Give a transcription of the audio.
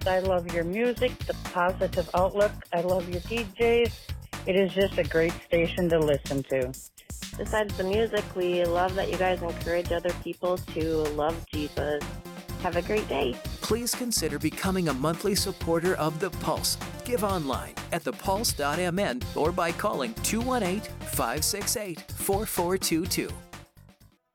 I love your music, the positive outlook. I love your DJs. It is just a great station to listen to. Besides the music, we love that you guys encourage other people to love Jesus. Have a great day. Please consider becoming a monthly supporter of The Pulse. Give online at thepulse.mn or by calling 218-568-4422.